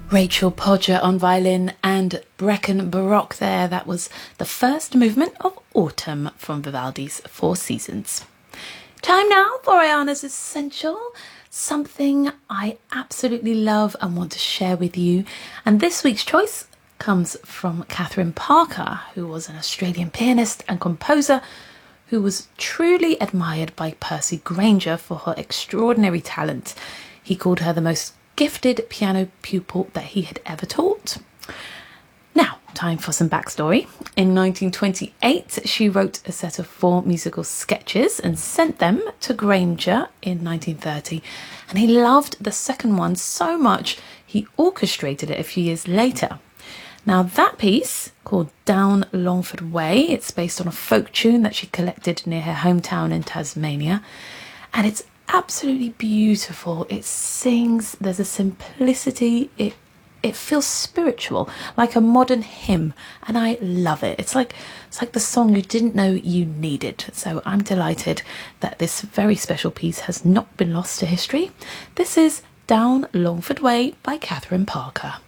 Rachel Podger on violin and Brecon Baroque there. That was the first movement of Autumn from Vivaldi's Four Seasons. Time now for Ayana's Essential, something I absolutely love and want to share with you. And this week's choice comes from Catherine Parker, who was an Australian pianist and composer who was truly admired by Percy Grainger for her extraordinary talent. He called her the most gifted piano pupil that he had ever taught. Now, time for some backstory. In 1928, she wrote a set of 4 musical sketches and sent them to Grainger in 1930. And he loved the second one so much, he orchestrated it a few years later. Now, that piece, called Down Longford Way, it's based on a folk tune that she collected near her hometown in Tasmania. And it's absolutely beautiful. It sings, there's a simplicity, it feels spiritual, like a modern hymn, and I love it. It's like the song you didn't know you needed. So I'm delighted that this very special piece has not been lost to history. This is Down Longford Way by Catherine Parker.